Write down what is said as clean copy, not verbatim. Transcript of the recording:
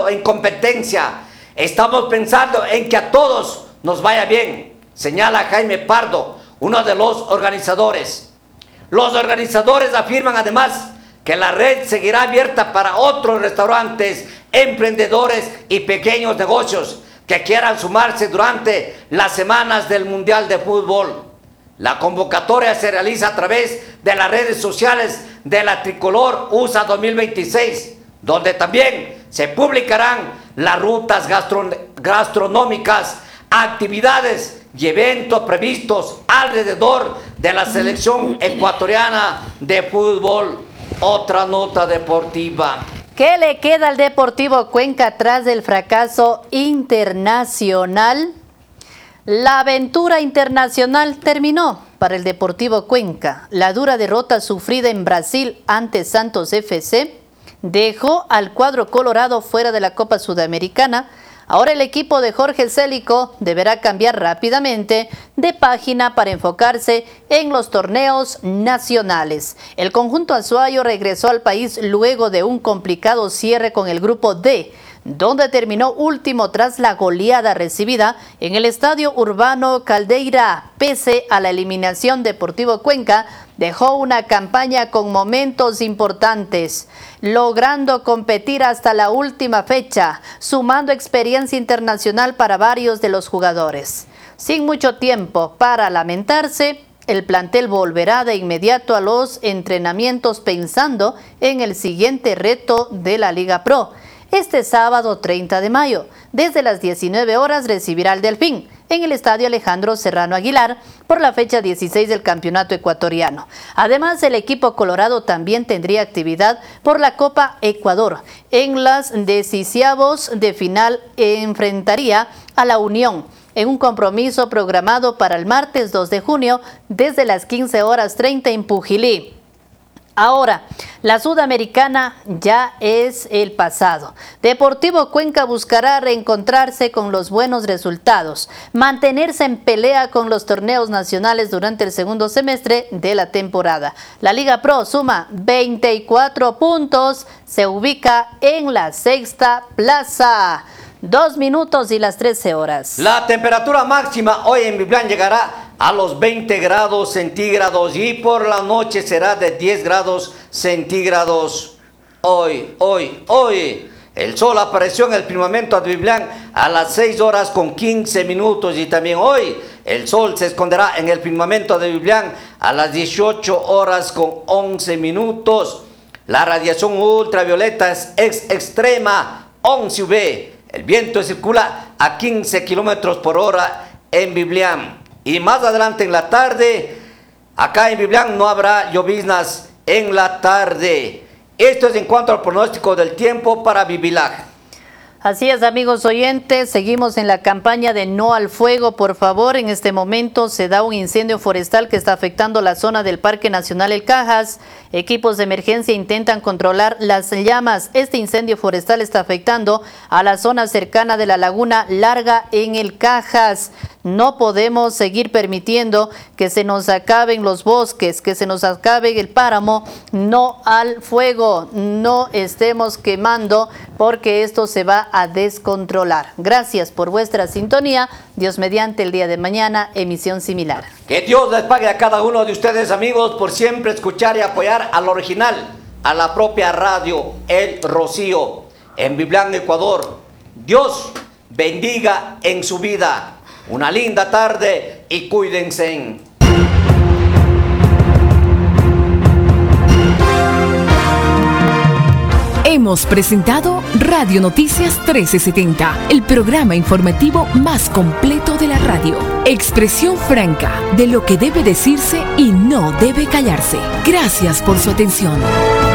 pensando en competencia, estamos pensando en que a todos nos vaya bien, señala Jaime Pardo, uno de los organizadores. Los organizadores afirman además que la red seguirá abierta para otros restaurantes, emprendedores y pequeños negocios que quieran sumarse durante las semanas del Mundial de Fútbol. La convocatoria se realiza a través de las redes sociales de la Tricolor USA 2026, donde también se publicarán las rutas gastronómicas, actividades y eventos previstos alrededor de la selección ecuatoriana de fútbol. Otra nota deportiva. ¿Qué le queda al Deportivo Cuenca tras el fracaso internacional? La aventura internacional terminó para el Deportivo Cuenca. La dura derrota sufrida en Brasil ante Santos FC dejó al cuadro colorado fuera de la Copa Sudamericana. Ahora el equipo de Jorge Célico deberá cambiar rápidamente de página para enfocarse en los torneos nacionales. El conjunto azuayo regresó al país luego de un complicado cierre con el grupo D, donde terminó último tras la goleada recibida en el Estadio Urbano Caldeira. Pese a la eliminación, Deportivo Cuenca dejó una campaña con momentos importantes, logrando competir hasta la última fecha, sumando experiencia internacional para varios de los jugadores. Sin mucho tiempo para lamentarse, el plantel volverá de inmediato a los entrenamientos pensando en el siguiente reto de la Liga Pro. Este sábado 30 de mayo, desde las 19 horas, recibirá al Delfín en el Estadio Alejandro Serrano Aguilar por la fecha 16 del Campeonato Ecuatoriano. Además, el equipo colorado también tendría actividad por la Copa Ecuador. En las decisivos de final enfrentaría a la Unión en un compromiso programado para el martes 2 de junio desde las 15:30 en Pujilí. Ahora, la Sudamericana ya es el pasado. Deportivo Cuenca buscará reencontrarse con los buenos resultados, mantenerse en pelea con los torneos nacionales durante el segundo semestre de la temporada. La Liga Pro suma 24 puntos, se ubica en la sexta plaza. 2 minutos y las 13 horas. La temperatura máxima hoy en Biblián llegará a los 20 grados centígrados y por la noche será de 10 grados centígrados. Hoy. El sol apareció en el firmamento de Biblián a las 6 horas con 15 minutos y también hoy el sol se esconderá en el firmamento de Biblián a las 18 horas con 11 minutos. La radiación ultravioleta es extrema, 11 UV. El viento circula a 15 kilómetros por hora en Biblián. Y más adelante en la tarde, acá en Biblián no habrá lloviznas en la tarde. Esto es en cuanto al pronóstico del tiempo para Bibilac. Así es, amigos oyentes, seguimos en la campaña de No al Fuego, por favor. En este momento se da un incendio forestal que está afectando la zona del Parque Nacional El Cajas. Equipos de emergencia intentan controlar las llamas. Este incendio forestal está afectando a la zona cercana de la Laguna Larga en El Cajas. No podemos seguir permitiendo que se nos acaben los bosques, que se nos acabe el páramo. No al fuego, no estemos quemando porque esto se va a descontrolar. Gracias por vuestra sintonía. Dios mediante, el día de mañana, emisión similar. Que Dios les pague a cada uno de ustedes, amigos, por siempre escuchar y apoyar al original, a la propia radio El Rocío, en Biblián, Ecuador. Dios bendiga en su vida. Una linda tarde y cuídense. Hemos presentado Radio Noticias 1370, el programa informativo más completo de la radio. Expresión franca de lo que debe decirse y no debe callarse. Gracias por su atención.